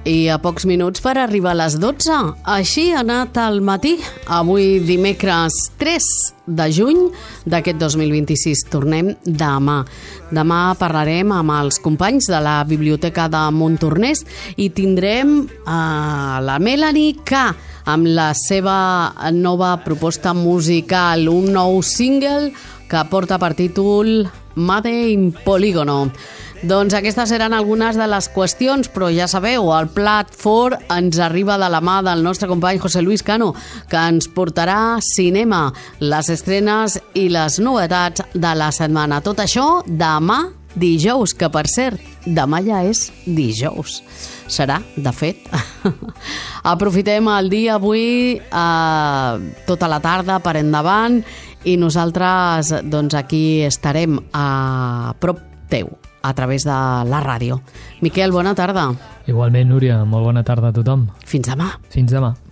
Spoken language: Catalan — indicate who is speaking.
Speaker 1: I a pocs minuts per arribar a les 12. Així ha anat el matí. Avui dimecres 3 de juny d'aquest 2026. Tornem demà. Demà parlarem amb els companys de la Biblioteca de Montornès i tindrem la Melanie K amb la seva nova proposta musical, un nou single que porta per títol Made in Polígono. Doncs aquestes seran algunes de les qüestions, però ja sabeu, el plat fort ens arriba de la mà del nostre company José Luis Cano, que ens portarà cinema, les estrenes i les novetats de la setmana. Tot això demà dijous, que per cert, demà ja és dijous. Serà, de fet. Aprofitem el dia avui, tota la tarda per endavant, i nosaltres doncs aquí estarem a prop teu, a través de la ràdio. Miquel, bona tarda.
Speaker 2: Igualment, Núria, molt bona tarda a tothom.
Speaker 1: Fins demà.
Speaker 2: Fins demà.